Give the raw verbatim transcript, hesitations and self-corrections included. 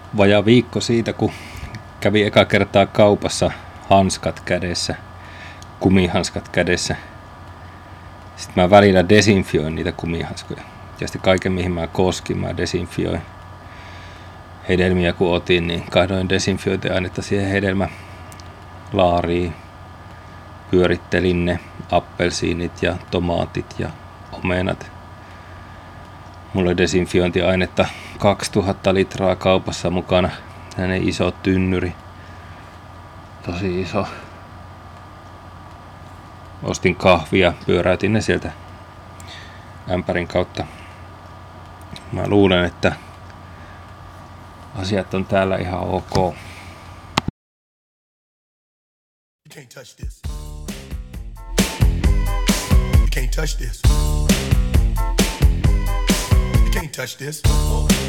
vajaa viikko siitä, kun kävi eka kertaa kaupassa hanskat kädessä, kumihanskat kädessä. Sitten mä välillä desinfioin niitä kumihanskoja. Ja sitten kaiken, mihin mä koskin, mä desinfioin. Hedelmiä kun otin, niin kahdoin desinfiointiainetta siihen hedelmälaariin. Pyörittelin ne appelsiinit ja tomaatit ja omenat. Mulla oli desinfiointiainetta kaksituhatta litraa kaupassa mukana. Tällainen iso tynnyri. Tosi iso. Ostin kahvia, pyöräytin ne sieltä ämpärin kautta. Mä luulen, että asiat on täällä ihan ok. You can't touch this. You can't touch this. You can't touch this.